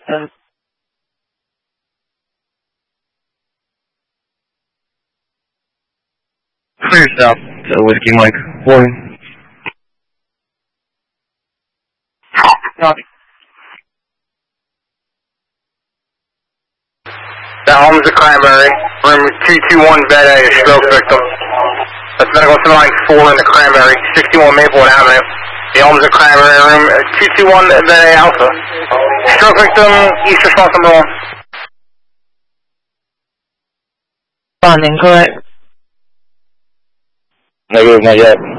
Clear south to Whiskey Mike. Warning. The Elms of Cranberry, room 221, bed A, stroke victim. That's medical to line 4 in the Cranberry, 61 Maplewood Avenue. The Elms of Cranberry, room 221, bed A, Alpha. Stroke victim, east response number 1. Responding, correct. Negative, not yet.